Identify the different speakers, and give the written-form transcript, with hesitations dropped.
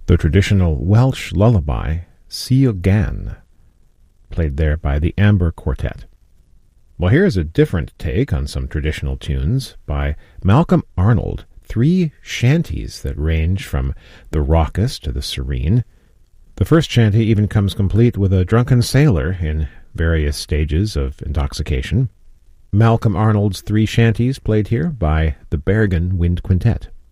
Speaker 1: the traditional Welsh lullaby, Sir Gan, played there by the Amber Quartet. Well, here's a different take on some traditional tunes by Malcolm Arnold, 3 shanties that range from the raucous to the serene. The first shanty even comes complete with a drunken sailor in various stages of intoxication. Malcolm Arnold's 3 shanties played here by the Bergen Wind Quintet.